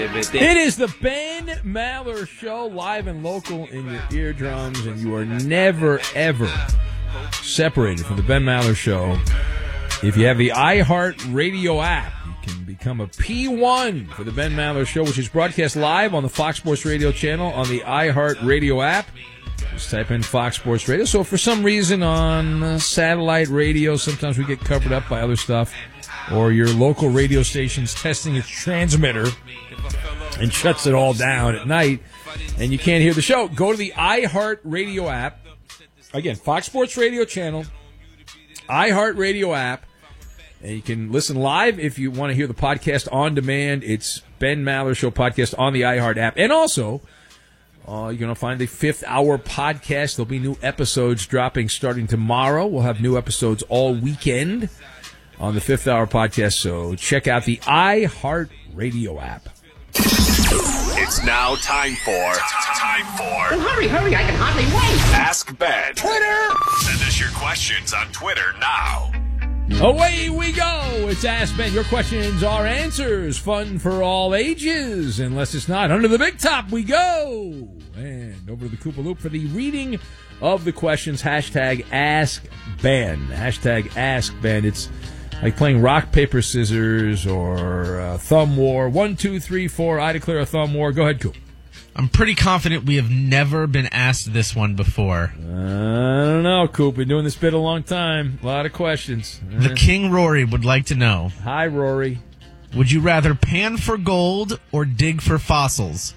It is the Ben Maller Show, live and local in your eardrums, and you are never, ever separated from the Ben Maller Show. If you have the iHeart Radio app, you can become a P1 for the Ben Maller Show, which is broadcast live on the Fox Sports Radio channel on the iHeart Radio app. Just type in Fox Sports Radio. So if for some reason on satellite radio, sometimes we get covered up by other stuff, or your local radio station's testing its transmitter and shuts it all down at night, and you can't hear the show, go to the iHeart Radio app. Again, Fox Sports Radio channel, iHeart Radio app, and you can listen live if you want to hear the podcast on demand. It's Ben Maller Show podcast on the iHeart app. And also, you're going to find the Fifth Hour podcast. There'll be new episodes dropping starting tomorrow. We'll have new episodes all weekend on the Fifth Hour podcast, so check out the iHeart Radio app. It's now time for... Well, hurry, I can hardly wait. Ask Ben. Twitter! Send us your questions on Twitter now. Away we go. It's Ask Ben. Your questions, our answers. Fun for all ages, unless it's not. Under the big top we go. And over to the Koopa Loop for the reading of the questions. Hashtag Ask Ben. Hashtag Ask Ben. It's like playing rock, paper, scissors, or thumb war. 1, 2, 3, 4. I declare a thumb war. Go ahead, Coop. I'm pretty confident we have never been asked this one before. I don't know, Coop. Been doing this bit a long time. A lot of questions. The King Rory would like to know. Hi, Rory. Would you rather pan for gold or dig for fossils?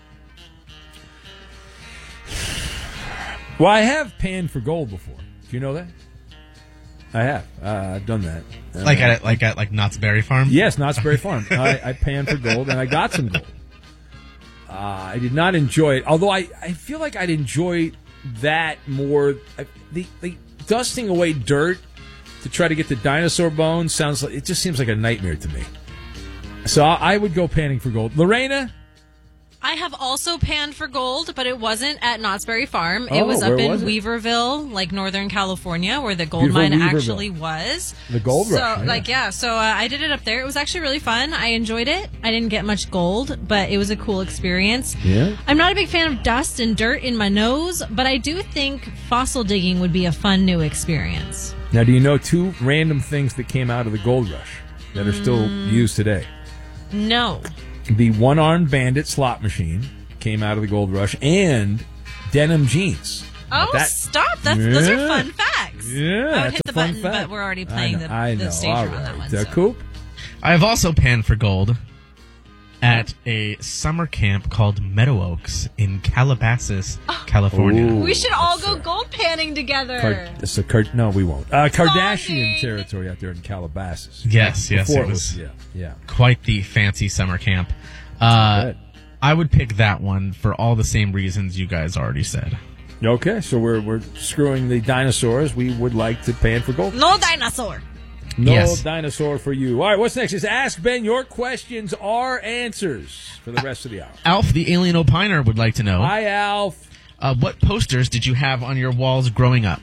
Well, I have panned for gold before. Do you know that? I have. I've done that. Like at Knott's Berry Farm? Yes, Knott's Berry Farm. I panned for gold, and I got some gold. I did not enjoy it, although I feel like I'd enjoy that more. The dusting away dirt to try to get the dinosaur bones sounds like, it just seems like a nightmare to me. So I would go panning for gold. Lorena? I have also panned for gold, but it wasn't at Knott's Berry Farm. It was up in Weaverville, like Northern California, where the gold mine actually was. The gold rush. So I did it up there. It was actually really fun. I enjoyed it. I didn't get much gold, but it was a cool experience. Yeah. I'm not a big fan of dust and dirt in my nose, but I do think fossil digging would be a fun new experience. Now, do you know two random things that came out of the gold rush that are still used today? No. The one-armed bandit slot machine came out of the gold rush, and denim jeans. Oh, stop. Those are fun facts. Yeah, I would hit the button, but we're already playing the stage all around that right. one. Coop? I have also panned for gold at a summer camp called Meadow Oaks in Calabasas, California. We should all go gold panning together. No, we won't. Kardashian territory out there in Calabasas. Yes, it was quite the fancy summer camp. I would pick that one for all the same reasons you guys already said. Okay, so we're screwing the dinosaurs. We would like to pan for gold. No dinosaur. No dinosaur for you. All right, what's next? Is Ask Ben. Your questions are answers for the rest of the hour. Alf, the alien opiner, would like to know. Hi, Alf. What posters did you have on your walls growing up?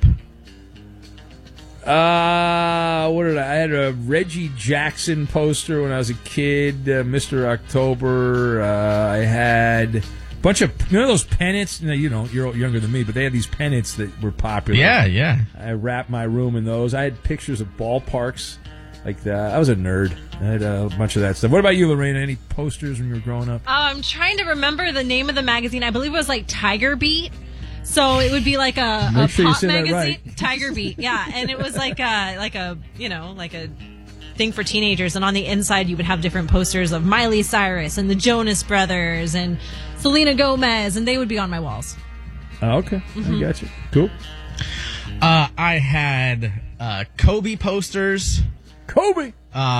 What did I had a Reggie Jackson poster when I was a kid, Mr. October. I had a bunch of, those pennants? No, you're younger than me, but they had these pennants that were popular. Yeah. I wrapped my room in those. I had pictures of ballparks like that. I was a nerd. I had a bunch of that stuff. What about you, Lorena? Any posters when you were growing up? I'm trying to remember the name of the magazine. I believe it was like Tiger Beat. So it would be like a pop magazine, right. Tiger Beat, yeah, and it was like a thing for teenagers, and on the inside you would have different posters of Miley Cyrus and the Jonas Brothers and Selena Gomez, and they would be on my walls. Oh, okay, I got you. Cool. I had Kobe posters. Kobe.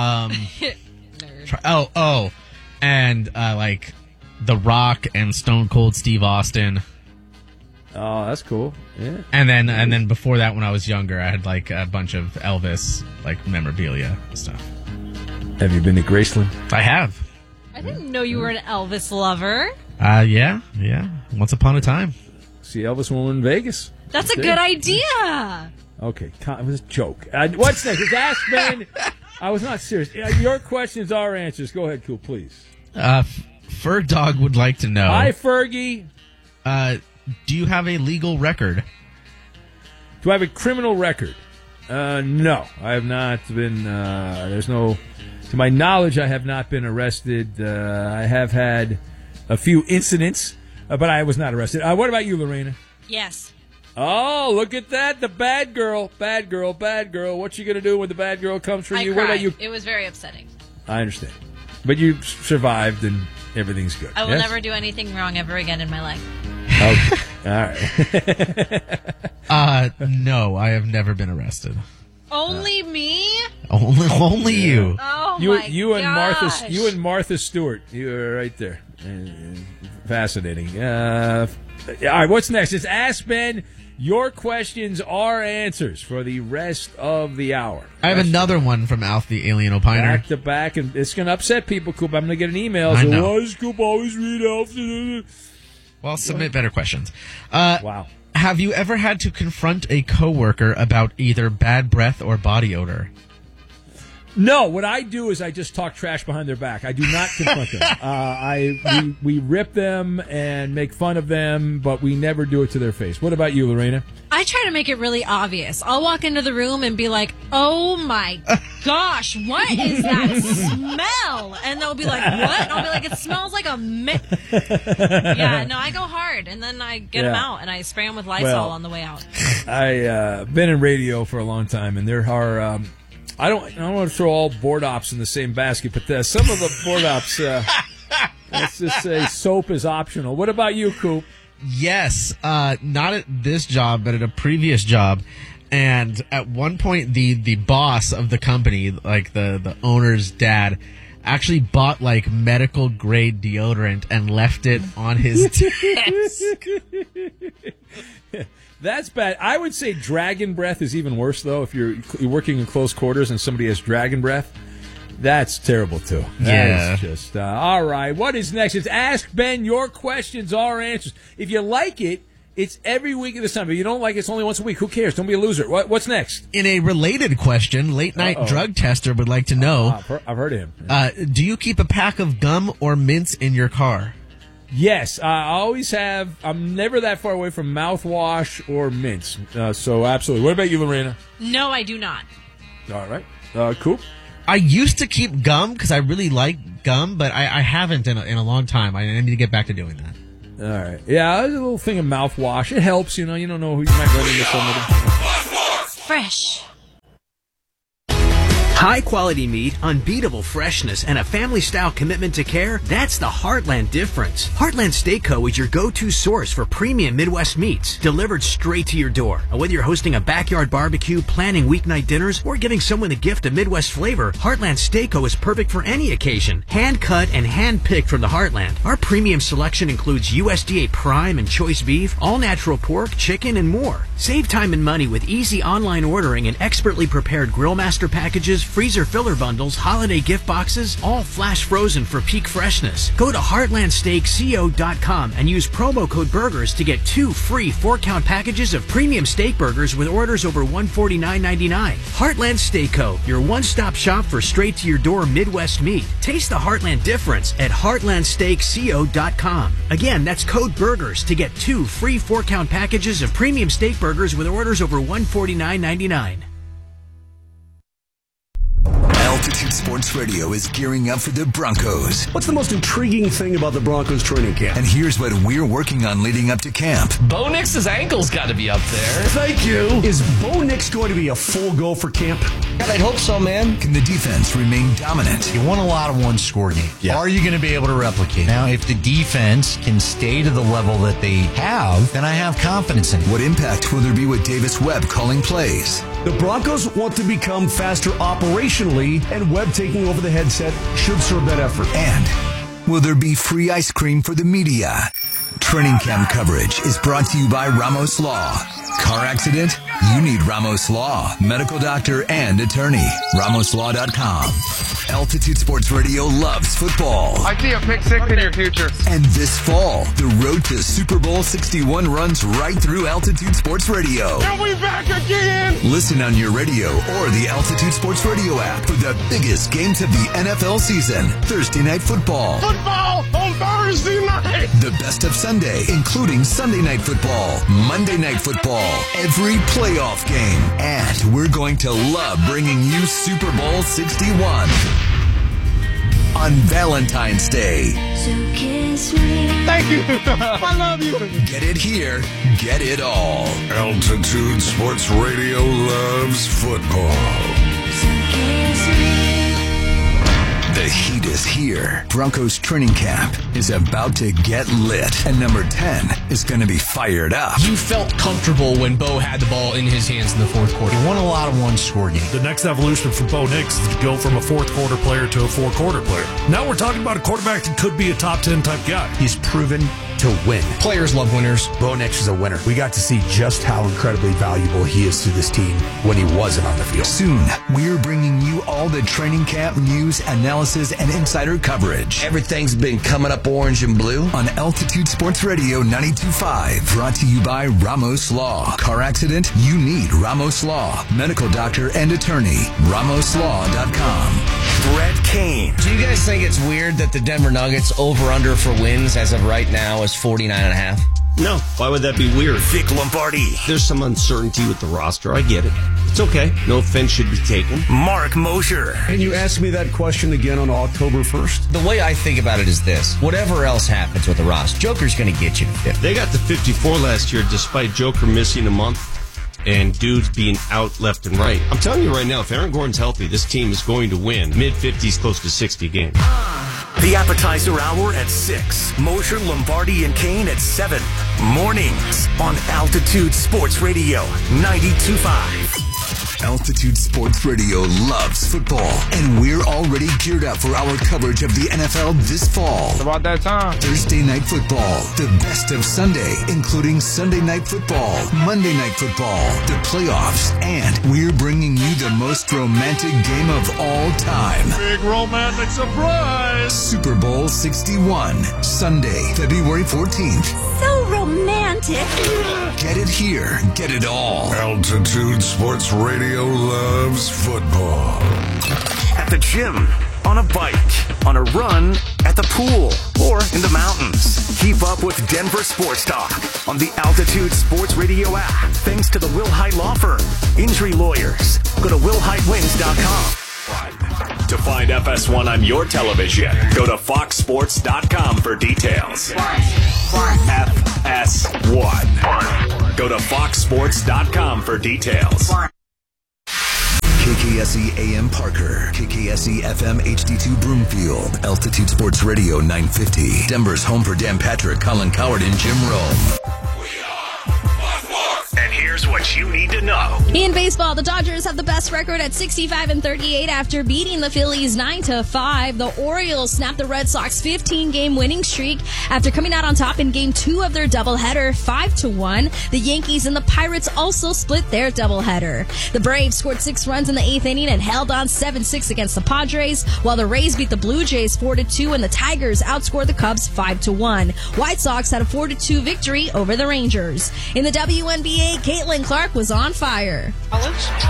And like The Rock and Stone Cold Steve Austin. Oh, that's cool. Yeah. And then before that, when I was younger, I had like a bunch of Elvis like memorabilia and stuff. Have you been to Graceland? I have. I didn't know you were an Elvis lover. Yeah. Once upon a time. See Elvis when we were in Vegas. That's a good idea. Okay, it was a joke. What's next? It's Ask Ben. I was not serious. Your questions are answers. Go ahead, Cool, please. Ferg Dog would like to know. Hi, Fergie. Do you have a legal record? Do I have a criminal record? No, I have not been. There's no, to my knowledge, I have not been arrested. I have had a few incidents, but I was not arrested. What about you, Lorena? Yes. Oh, look at that. The bad girl. Bad girl, bad girl. What you going to do when the bad girl comes for I you? cried. What about you? It was very upsetting. I understand. But you survived and everything's good. I will never do anything wrong ever again in my life. Okay. All right. No, I have never been arrested. Only me? Only you. Oh You my and gosh. Martha Stewart. You were right there. Fascinating. All right, what's next? It's Ask Ben. Your questions are answers for the rest of the hour. I have another one from Alf the Alien Opiner. Back to back, and it's going to upset people, Coop. I'm going to get an email. I know. Why does Coop always read Alf? Well, submit better questions. Wow. Have you ever had to confront a coworker about either bad breath or body odor? No, what I do is I just talk trash behind their back. I do not confront them. We rip them and make fun of them, but we never do it to their face. What about you, Lorena? I try to make it really obvious. I'll walk into the room and be like, oh my gosh, what is that smell? And they'll be like, what? And I'll be like, it smells like a Yeah, no, I go hard. And then I get them out and I spray them with Lysol on the way out. I've been in radio for a long time, and there are... I don't want to throw all board ops in the same basket, but some of the board ops, let's just say soap is optional. What about you, Coop? Yes, not at this job, but at a previous job. And at one point, the boss of the company, like the owner's dad, actually bought like medical grade deodorant and left it on his desk. That's bad. I would say dragon breath is even worse, though. If you're working in close quarters and somebody has dragon breath, that's terrible, too. That is just, all right. What is next? It's Ask Ben. Your questions are answers. If you like it, it's every week at this time. If you don't like it, it's only once a week. Who cares? Don't be a loser. What's next? In a related question, late night drug tester would like to know. I've heard of him. Do you keep a pack of gum or mints in your car? Yes, I always have. I'm never that far away from mouthwash or mints. So absolutely. What about you, Lorena? No, I do not. All right. Cool. I used to keep gum because I really like gum, but I haven't in a long time. I need to get back to doing that. All right. Yeah, there's a little thing of mouthwash. It helps, you know. You don't know who you might run into somebody. Fresh. High-quality meat, unbeatable freshness, and a family-style commitment to care, that's the Heartland difference. Heartland Steak Co. is your go-to source for premium Midwest meats, delivered straight to your door. And whether you're hosting a backyard barbecue, planning weeknight dinners, or giving someone a gift of Midwest flavor, Heartland Steak Co. is perfect for any occasion. Hand-cut and hand-picked from the Heartland. Our premium selection includes USDA prime and choice beef, all-natural pork, chicken, and more. Save time and money with easy online ordering and expertly prepared Grillmaster packages, freezer filler bundles, holiday gift boxes, all flash frozen for peak freshness. Go to heartlandsteakco.com and use promo code BURGERS to get 2 free 4-count packages of premium steak burgers with orders over $149.99. Heartland Steak Co., your one-stop shop for straight-to-your-door Midwest meat. Taste the Heartland difference at heartlandsteakco.com. Again, that's code BURGERS to get 2 free 4-count packages of premium steak burgers with orders over $149.99. Altitude Sports Radio is gearing up for the Broncos. What's the most intriguing thing about the Broncos training camp? And here's what we're working on leading up to camp. Bo Nix's ankle's got to be up there. Thank you. Is Bo Nix going to be a full go for camp? God, I'd hope so, man. Can the defense remain dominant? You won a lot of one-score games. Yeah. Are you going to be able to replicate? Now, if the defense can stay to the level that they have, then I have confidence in it. What impact will there be with Davis Webb calling plays? The Broncos want to become faster operationally, and Webb taking over the headset should serve that effort. And will there be free ice cream for the media? Training camp coverage is brought to you by Ramos Law. Car accident? You need Ramos Law, medical doctor and attorney. RamosLaw.com. Altitude Sports Radio loves football. I see a pick six in your future. And this fall, the road to Super Bowl 61 runs right through Altitude Sports Radio. And we back again! Listen on your radio or the Altitude Sports Radio app for the biggest games of the NFL season. Thursday Night Football. Football on Thursday! best of Sunday, including Sunday Night Football, Monday Night Football, every playoff game. And we're going to love bringing you Super Bowl 61 on Valentine's Day. So kiss me. Thank you. I love you. Get it here, get it all. Altitude Sports Radio loves football. So kiss me. The heat is here. Broncos training camp is about to get lit. And number 10 is going to be fired up. You felt comfortable when Bo had the ball in his hands in the fourth quarter. He won a lot of one-score games. The next evolution for Bo Nix is to go from a fourth-quarter player to a four-quarter player. Now we're talking about a quarterback that could be a top 10 type guy. He's proven to win. Players love winners. Bo Nix is a winner. We got to see just how incredibly valuable he is to this team when he wasn't on the field. Soon, we're bringing you all the training camp news, analysis, and insider coverage. Everything's been coming up orange and blue on Altitude Sports Radio 92.5. Brought to you by Ramos Law. Car accident? You need Ramos Law. Medical doctor and attorney. RamosLaw.com. Brett Kane. Do you guys think it's weird that the Denver Nuggets over-under for wins as of right now is 49.5? No. Why would that be weird? Vic Lombardi. There's some uncertainty with the roster. I get it. It's okay. No offense should be taken. Mark Mosher. Can you ask me that question again on October 1st? The way I think about it is this. Whatever else happens with the roster, Joker's going to get you to 50. They got to 54 last year despite Joker missing a month and dudes being out left and right. I'm telling you right now, if Aaron Gordon's healthy, this team is going to win mid-50s, close to 60 games. The appetizer hour at 6. Mosher, Lombardi, and Kane at 7. Mornings on Altitude Sports Radio 92.5. Altitude Sports Radio loves football, and we're already geared up for our coverage of the NFL this fall. It's about that time. Thursday Night Football, the best of Sunday, including Sunday Night Football, Monday Night Football, the playoffs, and we're bringing you the most romantic game of all time. Big romantic surprise. Super Bowl 61, Sunday, February 14th. So romantic. Get it here, get it all. Altitude Sports Radio loves football. At the gym, on a bike, on a run, at the pool, or in the mountains. Keep up with Denver Sports Talk on the Altitude Sports Radio app. Thanks to the Will Height Law Firm. Injury lawyers. Go to willheightwins.com. To find FS1 on your television, go to foxsports.com for details. FS1. Go to foxsports.com for details. KKSE AM Parker, KKSE FM HD2 Broomfield, Altitude Sports Radio 950, Denver's home for Dan Patrick, Colin Coward, and Jim Rome. And here's what you need to know. In baseball, the Dodgers have the best record at 65-38 after beating the Phillies 9-5. The Orioles snapped the Red Sox 15-game winning streak after coming out on top in Game 2 of their doubleheader 5-1. The Yankees and the Pirates also split their doubleheader. The Braves scored 6 runs in the 8th inning and held on 7-6 against the Padres, while the Rays beat the Blue Jays 4-2 and the Tigers outscored the Cubs 5-1. White Sox had a 4-2 victory over the Rangers. In the WNBA, Caitlin Clark was on fire. Clark.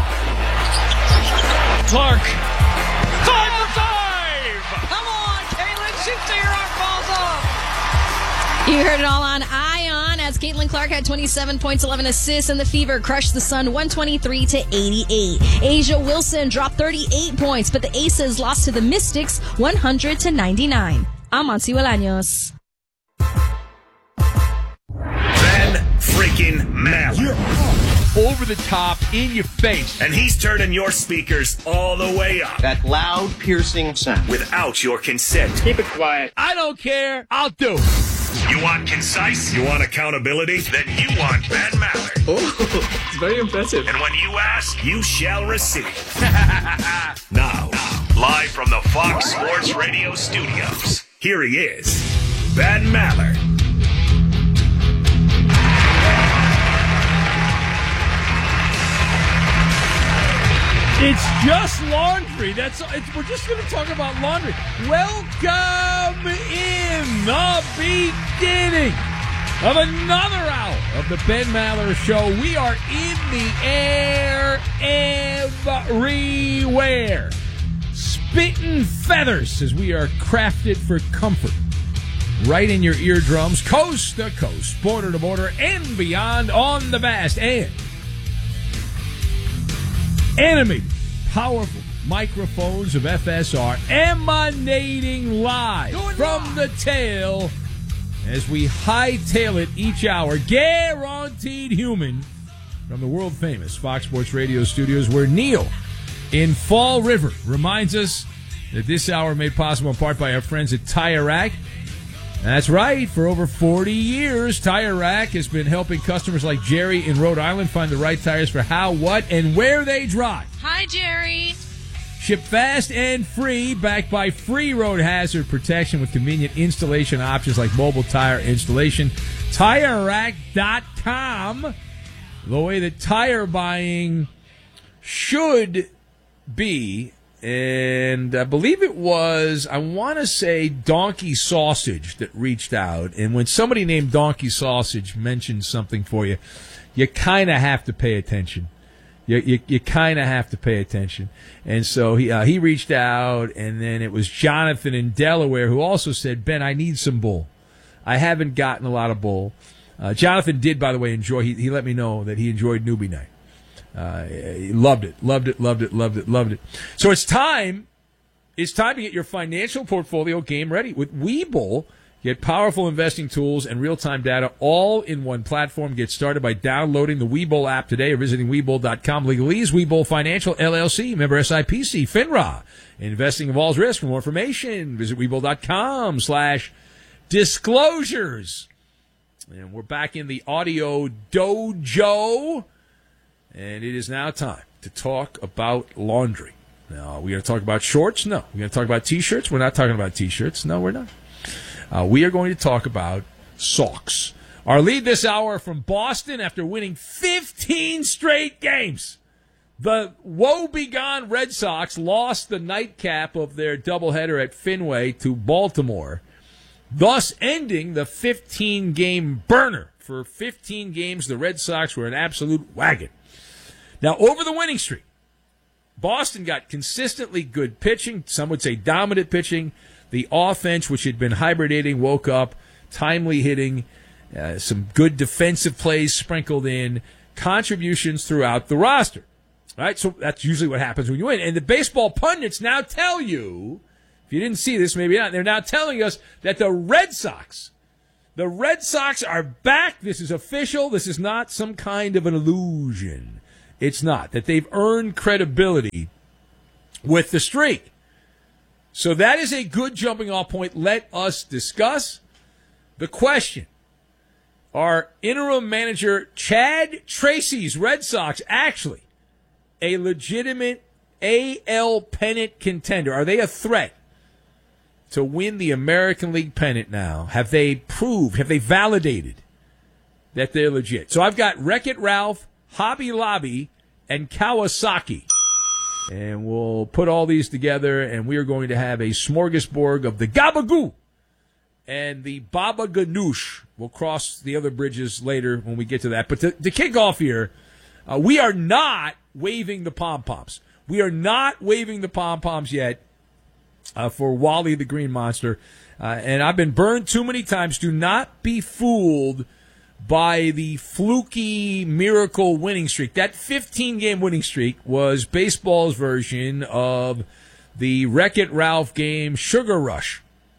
5 for 5. Come on, Caitlin. Shoot till your arm falls off. You heard it all on ION as Caitlin Clark had 27 points, 11 assists, and the Fever crushed the Sun 123-88. Asia Wilson dropped 38 points, but the Aces lost to the Mystics 100-99. I'm Monty Bolaños. Freaking Maller. You're over the top, in your face. And he's turning your speakers all the way up. That loud, piercing sound. Without your consent. Keep it quiet. I don't care. I'll do it. You want concise? You want accountability? Then you want Ben Maller. Oh, it's very impressive. And when you ask, you shall receive. Now, live from the Fox Sports Radio studios, here he is, Ben Maller. It's just laundry. We're just going to talk about laundry. Welcome in the beginning of another hour of the Ben Maller Show. We are in the air everywhere. Spitting feathers as we are crafted for comfort. right in your eardrums, coast to coast, border to border, and beyond on the vast and animated, powerful microphones of FSR emanating live from the tail as we hightail it each hour, guaranteed human, from the world-famous Fox Sports Radio studios, where Neil in Fall River reminds us that this hour made possible in part by our friends at Tire Rack. That's right. For over 40 years, Tire Rack has been helping customers like Jerry in Rhode Island find the right tires for how, what, and where they drive. Hi, Jerry. Ship fast and free, backed by free road hazard protection with convenient installation options like mobile tire installation. TireRack.com, the way that tire buying should be. And I believe it was, I want to say, Donkey Sausage that reached out. And when somebody named Donkey Sausage mentions something for you, you kind of have to pay attention. You kind of have to pay attention. And so he reached out, and then it was Jonathan in Delaware who also said, Ben, I need some bull. I haven't gotten a lot of bull. Jonathan did, by the way, enjoy. He let me know that he enjoyed Newbie Night. He loved it. So it's time to get your financial portfolio game ready. With Webull, get powerful investing tools and real-time data all in one platform. Get started by downloading the Webull app today or visiting Webull.com. Legalese, Webull Financial, LLC, member SIPC, FINRA. Investing involves risk. For more information, visit Webull.com/disclosures. And we're back in the audio dojo. And it is now time to talk about laundry. Now, are we going to talk about shorts? No. We're going to talk about T-shirts? We're not talking about T-shirts. No, we're not. We are going to talk about socks. Our lead this hour from Boston after winning 15 straight games. The woe-begone Red Sox lost the nightcap of their doubleheader at Fenway to Baltimore, thus ending the 15-game burner. For 15 games, the Red Sox were an absolute wagon. Now, over the winning streak, Boston got consistently good pitching, some would say dominant pitching. The offense, which had been hibernating, woke up, timely hitting, some good defensive plays sprinkled in, contributions throughout the roster. All right, so that's usually what happens when you win. And the baseball pundits now tell you, if you didn't see this, maybe not, they're now telling us that the Red Sox are back. This is official. This is not some kind of an illusion. It's not. That they've earned credibility with the streak. So that is a good jumping off point. Let us discuss the question. Are interim manager Chad Tracy's Red Sox actually a legitimate AL pennant contender? Are they a threat to win the American League pennant now? Have they validated that they're legit? So I've got Wreck-It Ralph, Hobby Lobby, and Kawasaki. And we'll put all these together, and we are going to have a smorgasbord of the Gabagoo and the Baba Ganoush. We'll cross the other bridges later when we get to that. But to kick off here, we are not waving the pom-poms. We are not waving the pom-poms yet for Wally the Green Monster. And I've been burned too many times. Do not be fooled by the fluky miracle winning streak. That 15-game winning streak was baseball's version of the Wreck-It Ralph game Sugar Rush.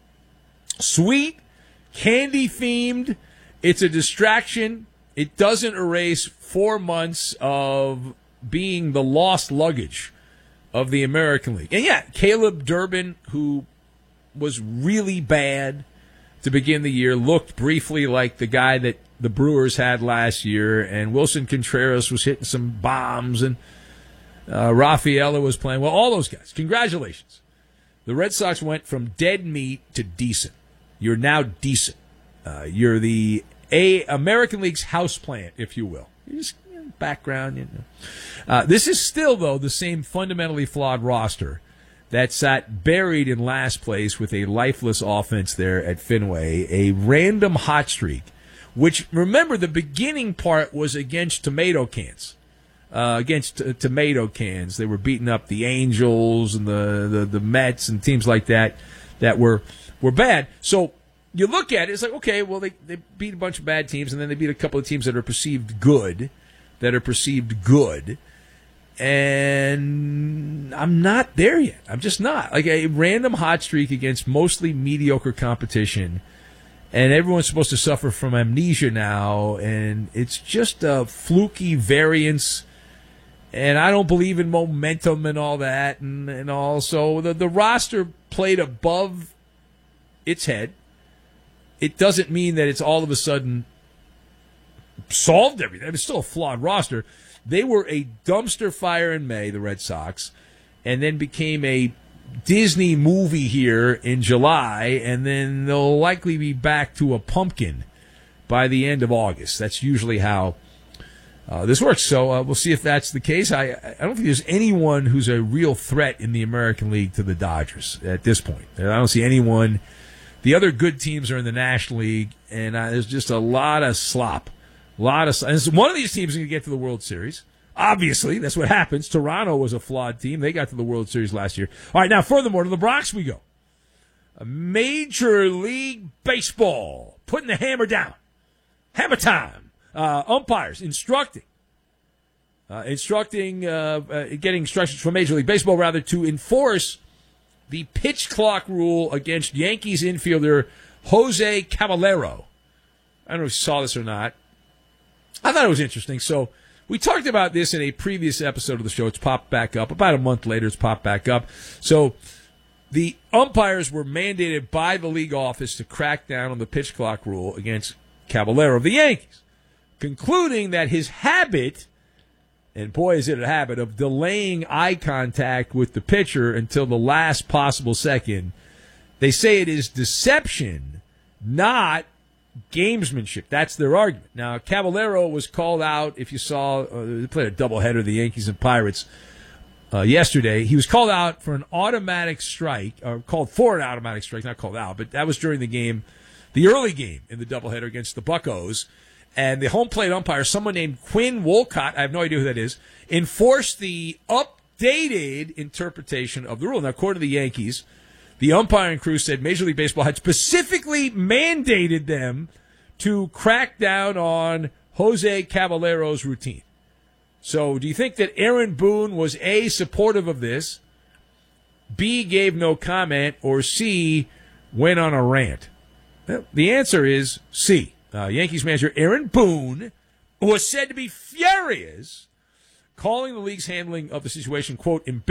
Sweet, candy-themed. It's a distraction. It doesn't erase 4 months of being the lost luggage of the American League. And yeah, Caleb Durbin, who was really bad to begin the year, looked briefly like the guy that the Brewers had last year, and Wilson Contreras was hitting some bombs, and Rafaela was playing well. All those guys. Congratulations. The Red Sox went from dead meat to decent. You're now decent. You're the American League's houseplant, if you will. You're just background. This is still, though, the same fundamentally flawed roster that sat buried in last place with a lifeless offense there at Fenway, a random hot streak. Which, remember, the beginning part was against tomato cans. Tomato cans. They were beating up the Angels and the Mets and teams like that were bad. So you look at it, it's like, okay, well, they beat a bunch of bad teams, and then they beat a couple of teams that are perceived good, and I'm not there yet. I'm just not. Like a random hot streak against mostly mediocre competition, and everyone's supposed to suffer from amnesia now, and it's just a fluky variance, and I don't believe in momentum and all that, and all. So the roster played above its head. It doesn't mean that it's all of a sudden solved everything. It's still a flawed roster. They were a dumpster fire in May, the Red Sox, and then became a Disney movie here in July, and then they'll likely be back to a pumpkin by the end of August. That's usually how this works. So we'll see if that's the case. I don't think there's anyone who's a real threat in the American League to the Dodgers at this point. I don't see anyone. The other good teams are in the National League, and there's just a lot of slop. And one of these teams is going to get to the World Series. Obviously, that's what happens. Toronto was a flawed team. They got to the World Series last year. All right, now furthermore, to the Bronx we go. Major League Baseball putting the hammer down. Hammer time. Umpires instructing, getting instructions from Major League Baseball, rather, to enforce the pitch clock rule against Yankees infielder Jose Caballero. I don't know if you saw this or not. I thought it was interesting. So we talked about this in a previous episode of the show. It's popped back up. About a month later, it's popped back up. So the umpires were mandated by the league office to crack down on the pitch clock rule against Caballero of the Yankees, concluding that his habit, and boy is it a habit, of delaying eye contact with the pitcher until the last possible second, they say it is deception, not gamesmanship. That's their argument. Now, Caballero was called out, if you saw, they played a doubleheader, the Yankees and Pirates, yesterday. He was called out for an automatic strike, or called for an automatic strike, not called out, but that was during the game, the early game in the doubleheader against the Buccos. And the home plate umpire, someone named Quinn Wolcott, I have no idea who that is, enforced the updated interpretation of the rule. Now, according to the Yankees, the umpiring crew said Major League Baseball had specifically mandated them to crack down on Jose Caballero's routine. So do you think that Aaron Boone was A, supportive of this, B, gave no comment, or C, went on a rant? Well, the answer is C. Yankees manager Aaron Boone was said to be furious, calling the league's handling of the situation, quote, embarrassing.